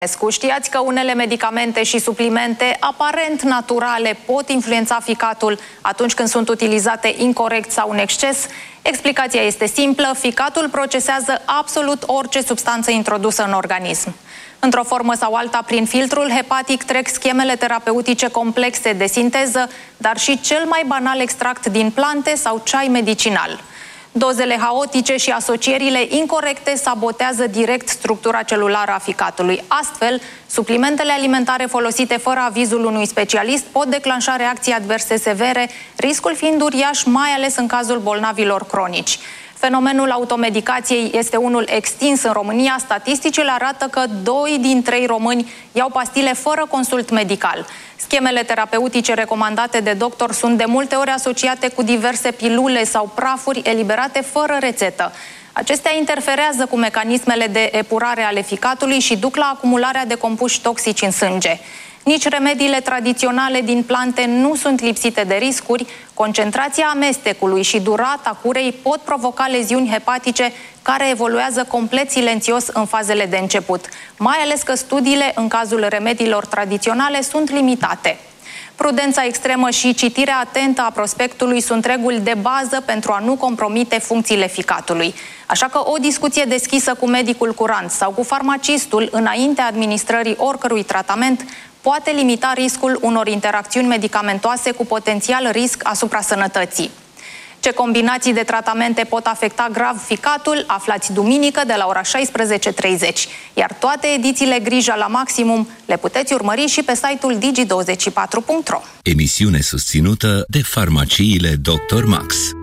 Știați că unele medicamente și suplimente aparent naturale pot influența ficatul atunci când sunt utilizate incorect sau în exces? Explicația este simplă: ficatul procesează absolut orice substanță introdusă în organism. Într-o formă sau alta, prin filtrul hepatic trec schemele terapeutice complexe de sinteză, dar și cel mai banal extract din plante sau ceai medicinal. Dozele haotice și asocierile incorrecte sabotează direct structura celulară a ficatului. Astfel, suplimentele alimentare folosite fără avizul unui specialist pot declanșa reacții adverse severe, riscul fiind uriaș, mai ales în cazul bolnavilor cronici. Fenomenul automedicației este unul extins în România. Statisticile arată că 2 din 3 români iau pastile fără consult medical. Schemele terapeutice recomandate de doctor sunt de multe ori asociate cu diverse pilule sau prafuri eliberate fără rețetă. Acestea interferează cu mecanismele de epurare ale ficatului și duc la acumularea de compuși toxici în sânge. Nici remediile tradiționale din plante nu sunt lipsite de riscuri. Concentrația amestecului și durata curei pot provoca leziuni hepatice care evoluează complet silențios în fazele de început, mai ales că studiile în cazul remediilor tradiționale sunt limitate. Prudența extremă și citirea atentă a prospectului sunt reguli de bază pentru a nu compromite funcțiile ficatului. Așa că o discuție deschisă cu medicul curant sau cu farmacistul înaintea administrării oricărui tratament poate limita riscul unor interacțiuni medicamentoase cu potențial risc asupra sănătății. Ce combinații de tratamente pot afecta grav ficatul, aflați duminică de la ora 16:30. Iar toate edițiile Grija la Maximum le puteți urmări și pe site-ul digi24.ro. Emisiune susținută de farmaciile Dr. Max.